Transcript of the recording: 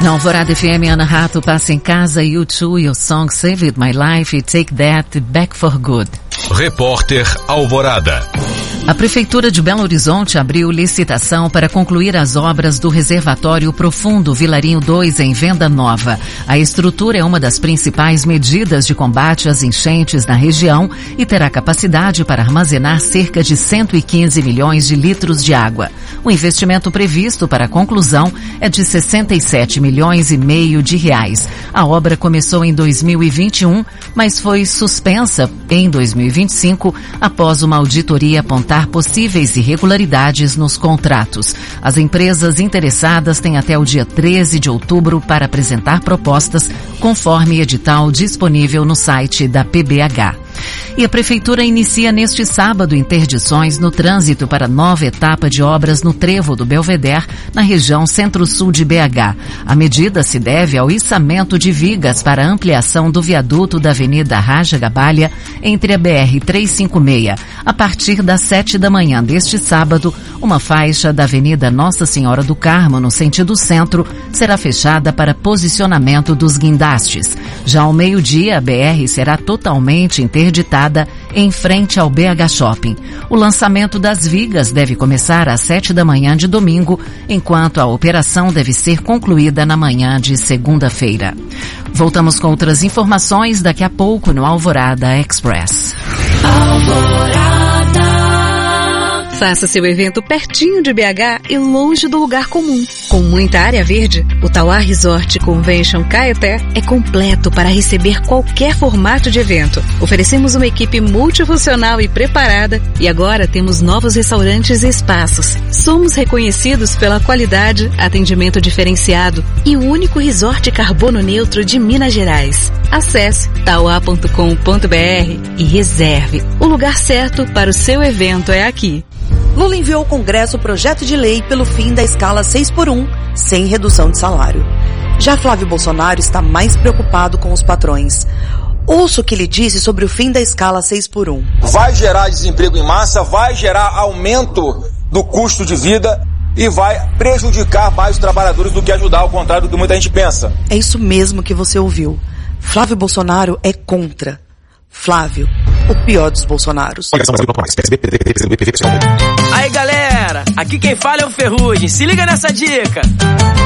Na Alvorada FM, Ana Rato passa em casa U2 e o song Saved My Life e Take That Back for Good. Repórter Alvorada. A Prefeitura de Belo Horizonte abriu licitação para concluir as obras do Reservatório Profundo Vilarinho 2 em Venda Nova. A estrutura é uma das principais medidas de combate às enchentes na região e terá capacidade para armazenar cerca de 115 milhões de litros de água. O investimento previsto para a conclusão é de 67 milhões e meio de reais. A obra começou em 2021, mas foi suspensa em 2025 após uma auditoria apontar possíveis irregularidades nos contratos. As empresas interessadas têm até o dia 13 de outubro para apresentar propostas conforme edital disponível no site da PBH. E a Prefeitura inicia neste sábado interdições no trânsito para nova etapa de obras no trevo do Belvedere, na região centro-sul de BH. A medida se deve ao içamento de vigas para a ampliação do viaduto da Avenida Raja Gabalha entre a BR-356. A partir das 7 da manhã deste sábado, uma faixa da Avenida Nossa Senhora do Carmo, no sentido centro, será fechada para posicionamento dos guindastes. Já ao meio-dia, a BR será totalmente interditada em frente ao BH Shopping. O lançamento das vigas deve começar às 7 da manhã de domingo, enquanto a operação deve ser concluída na manhã de segunda-feira. Voltamos com outras informações daqui a pouco no Alvorada Express. Faça seu evento pertinho de BH e longe do lugar comum. Com muita área verde, o Tauá Resort Convention Caeté é completo para receber qualquer formato de evento. Oferecemos uma equipe multifuncional e preparada e agora temos novos restaurantes e espaços. Somos reconhecidos pela qualidade, atendimento diferenciado e o único resort carbono neutro de Minas Gerais. Acesse tauá.com.br e reserve. O lugar certo para o seu evento é aqui. Lula enviou ao Congresso o projeto de lei pelo fim da escala 6x1, sem redução de salário. Já Flávio Bolsonaro está mais preocupado com os patrões. Ouça o que ele disse sobre o fim da escala 6x1. Vai gerar desemprego em massa, vai gerar aumento do custo de vida e vai prejudicar mais os trabalhadores do que ajudar, ao contrário do que muita gente pensa. É isso mesmo que você ouviu. Flávio Bolsonaro é contra. Flávio, o pior dos Bolsonaros. Aí galera, aqui quem fala é o Ferrugem. Se liga nessa dica.